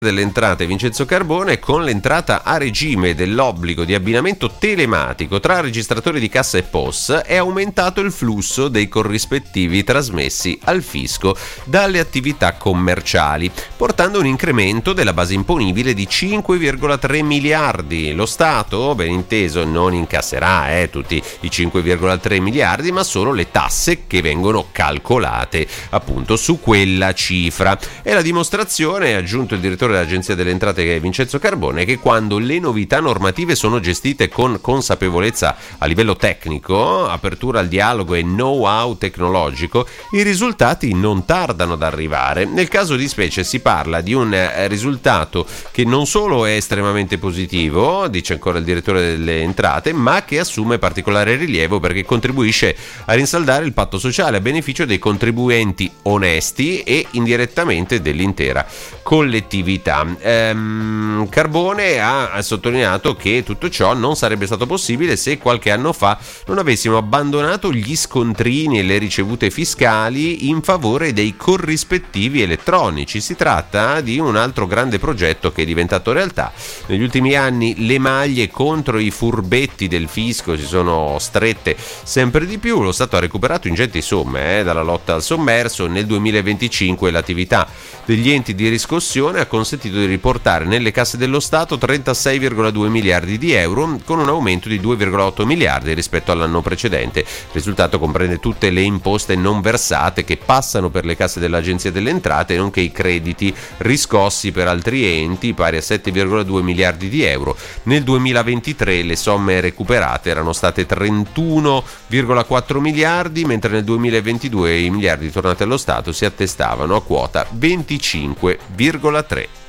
delle entrate Vincenzo Carbone, con l'entrata a regime dell'obbligo di abbinamento telematico tra registratori di cassa e POS è aumentato il flusso dei corrispettivi trasmessi al fisco dalle attività commerciali, portando un incremento della base imponibile di 5,3 miliardi. Lo Stato, ben inteso, non incasserà tutti i 5,3 miliardi, ma solo le tasse che vengono calcolate appunto su quella cifra. E la dimostrazione, ha aggiunto il direttore dell'Agenzia delle Entrate che è Vincenzo Carbone, che quando le novità normative sono gestite con consapevolezza a livello tecnico, apertura al dialogo e know-how tecnologico, i risultati non tardano ad arrivare. Nel caso di specie si parla di un risultato che non solo è estremamente positivo, dice ancora il direttore delle Entrate, ma che assume particolare rilievo perché contribuisce a rinsaldare il patto sociale a beneficio dei contribuenti onesti e indirettamente dell'intera collettività. Carbone ha sottolineato che tutto ciò non sarebbe stato possibile se qualche anno fa non avessimo abbandonato gli scontrini e le ricevute fiscali in favore dei corrispettivi elettronici. Si tratta di un altro grande progetto che è diventato realtà. Negli ultimi anni le maglie contro i furbetti del fisco si sono strette sempre di più. Lo Stato ha recuperato ingenti somme dalla lotta al sommerso. Nel 2025 l'attività degli enti di riscossione ha consentito di riportare nelle casse dello Stato 36,2 miliardi di euro, con un aumento di 2,8 miliardi rispetto all'anno precedente. Il risultato comprende tutte le imposte non versate che passano per le casse dell'Agenzia delle Entrate, nonché i crediti riscossi per altri enti pari a 7,2 miliardi di euro. Nel 2023 le somme recuperate erano state 31,4 miliardi, mentre nel 2022 i miliardi tornati allo Stato si attestavano a quota 25,3.